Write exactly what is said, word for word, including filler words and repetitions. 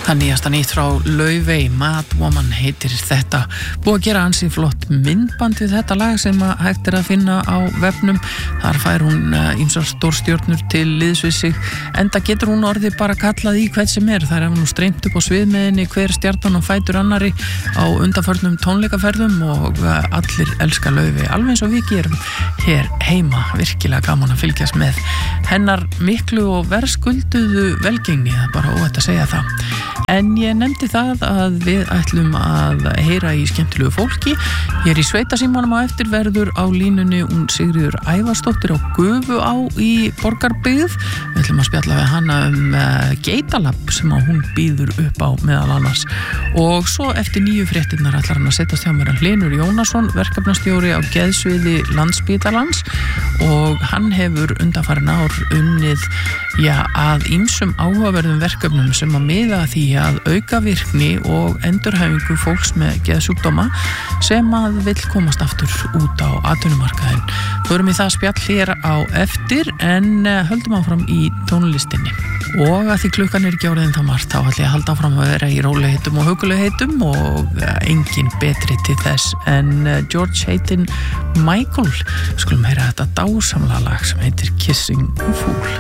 Það nýjasta nýtt frá Laufey, Mad Woman heitir þetta. Búið að gera ansi flott myndband við þetta lag sem að hægt er að finna á vefnum. Þar fær hún ýmsar stórstjörnur til liðs við sig, enda getur hún orðið bara kallað í hvern sem er. Það er nú streymt upp á sviðmiðinni hver stjarnan og fætur annari á undanförnum tónleikaferðum og allir elska Laufey, alveg eins og við gerum hér heima. Virkilega gaman að fylgjast með hennar miklu og verðskulduðu velgengni, það er bara óhætt að segja það. En ég nefndi það að við ætlum að heyra í skemmtilegu fólki. Ég er í sveitasímanum á eftir, verður á línunni hún Sigríður Ævarsdóttir á Gufuá í Borgarbyggð. Við ætlum að spjalla við hana um uh, geitalab sem að hún býður upp á meðal annars. Og svo eftir nýju fréttirnar ætlar hann að setjast hjá mér að Hlynur Jónasson, verkefnastjóri á geðsviði Landspítalans, og hann hefur undanfarin ár unnið já, að ýmsum áhugaverðum verkefnum sem að miða að því að auka virkni og endurhæfingu fólks með geðsjúkdóma sem að vill komast aftur út á atvinnumarkaðinn. Förum í það spjall hér á eftir en höldum áfram í tónlistinni. Og að því klukkan er ekki áriðin það margt, þá ætla ég að halda áfram að vera í rólegheitum og hugulegheitum og engin betri til þess en George heitinn Michael. Skulum heyra þetta dásamlega lag sem heitir Kissing a Fool.